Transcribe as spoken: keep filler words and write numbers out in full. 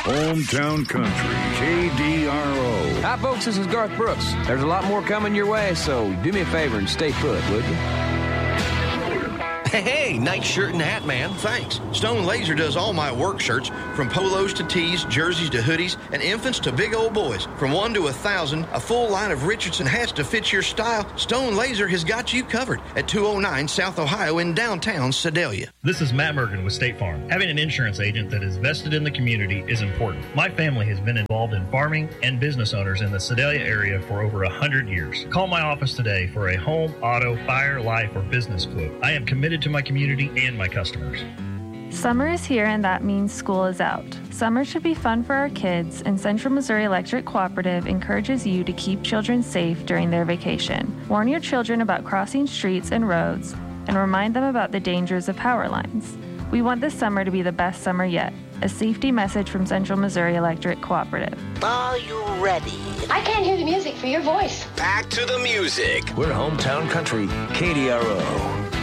Hometown Country, K D R O. Hi, folks. This is Garth Brooks. There's a lot more coming your way, so do me a favor and stay put, would you? Hey, nice shirt and hat, man. Thanks. Stone Laser does all my work shirts, from polos to tees, jerseys to hoodies, and infants to big old boys. From one to a thousand, a full line of Richardson hats to fit your style. Stone Laser has got you covered at two oh nine South Ohio in downtown Sedalia. This is Matt Mergen with State Farm. Having an insurance agent that is vested in the community is important. My family has been involved in farming and business owners in the Sedalia area for over one hundred years. Call my office today for a home, auto, fire, life, or business quote. I am committed to my community and my customers. Summer is here, and that means school is out. Summer should be fun for our kids, and Central Missouri Electric Cooperative encourages you to keep children safe during their vacation. Warn your children about crossing streets and roads, and remind them about the dangers of power lines. We want this summer to be the best summer yet. A safety message from Central Missouri Electric Cooperative. Are you ready? I can't hear the music for your voice. Back to the music. We're Hometown Country, K D R O.